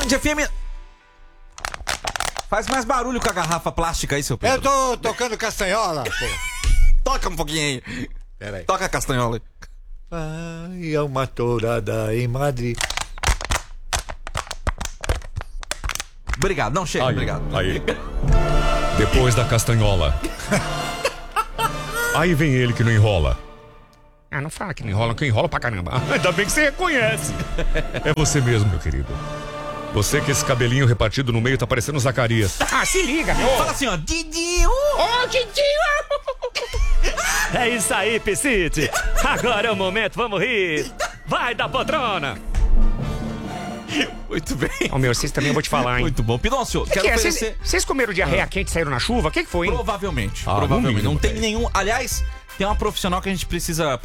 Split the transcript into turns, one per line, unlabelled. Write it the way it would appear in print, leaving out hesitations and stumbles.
Band FM. Faz mais barulho com a garrafa plástica aí, seu Pedro.
Eu tô tocando castanhola, pô.
Toca um pouquinho aí.
Pera aí.
Toca a castanhola.
Ai, é uma tourada em Madrid.
Obrigado. Não, chega. Obrigado.
Aí. Depois da castanhola. Aí vem ele que não enrola. Ah, não fala que não enrola, que enrola pra caramba. Ainda bem que você reconhece. É você mesmo, meu querido. Você que esse cabelinho repartido no meio tá parecendo Zacarias.
Ah, se liga, meu.
Fala assim, ó. Didinho.
Ô, Didinho. É isso aí, Piscite. Agora é o momento, vamos rir. Vai da poltrona.
Muito bem.
Ô, meu, vocês também eu vou te falar, hein.
Muito bom. Pidoncio, quero oferecer...
Vocês comeram diarreia quente e saíram na chuva? O que foi, hein?
Provavelmente.
Ah,
provavelmente.
no mínimo,
Não tem
velho.
nenhum... Aliás, tem uma profissional que a gente precisa